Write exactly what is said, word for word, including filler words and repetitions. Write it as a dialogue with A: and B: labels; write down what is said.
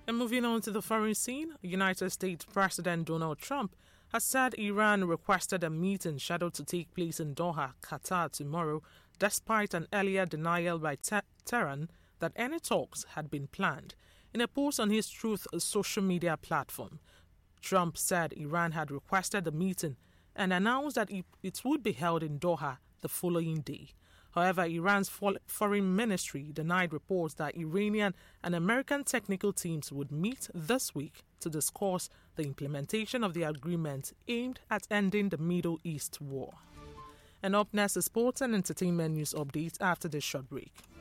A: And moving on to the foreign scene, United States President Donald Trump has said Iran requested a meeting scheduled to take place in Doha, Qatar tomorrow, despite an earlier denial by Te- Tehran that any talks had been planned. In a post on his Truth social media platform, Trump said Iran had requested the meeting and announced that it would be held in Doha the following day. However, Iran's foreign ministry denied reports that Iranian and American technical teams would meet this week to discuss the implementation of the agreement aimed at ending the Middle East war. And up next is sports and entertainment news updates after this short break.